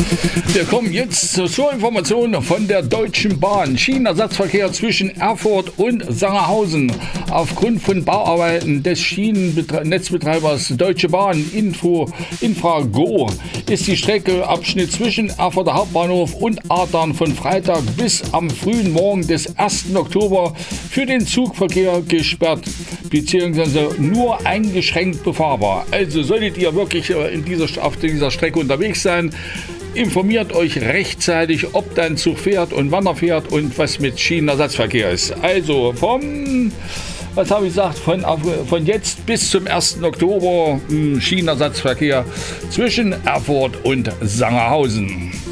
Wir kommen jetzt zur Information von der Deutschen Bahn. Schienenersatzverkehr zwischen Erfurt und Sangerhausen. Aufgrund von Bauarbeiten des Schienennetzbetreibers Deutsche Bahn Infrago ist die Strecke Abschnitt zwischen Erfurter Hauptbahnhof und Adern von Freitag bis am frühen Morgen des 1. Oktober für den Zugverkehr gesperrt bzw. nur eingeschränkt befahrbar. Also solltet ihr wirklich auf dieser Strecke unterwegs sein, informiert euch rechtzeitig, ob dein Zug fährt und wann er fährt und was mit Schienenersatzverkehr ist. Also von jetzt bis zum 1. Oktober Schienenersatzverkehr zwischen Erfurt und Sangerhausen.